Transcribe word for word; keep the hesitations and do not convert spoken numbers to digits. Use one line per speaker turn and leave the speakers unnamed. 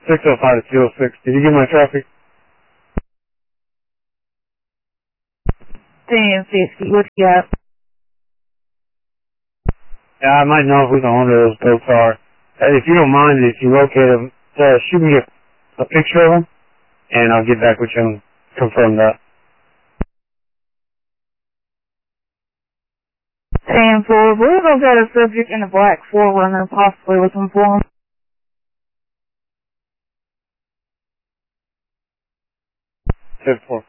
six oh five to two oh six. Did you get my traffic?
ten fifty, what you got?
Yeah, I might know who the owner of those boats are. Uh, if you don't mind, if you locate them, uh, shoot me a, a picture of them, and I'll get back with you and confirm that.
ten four, we've got a subject in a black four runner, possibly looking for him.
ten four.